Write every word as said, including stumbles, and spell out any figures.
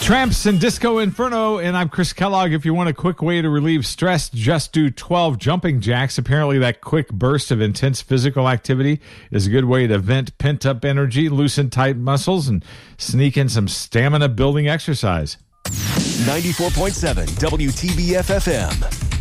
Tramps and Disco Inferno, and I'm Chris Kellogg. If you want a quick way to relieve stress, just do twelve jumping jacks. Apparently, that quick burst of intense physical activity is a good way to vent pent-up energy, loosen tight muscles, and sneak in some stamina-building exercise. ninety-four point seven W T B F F M.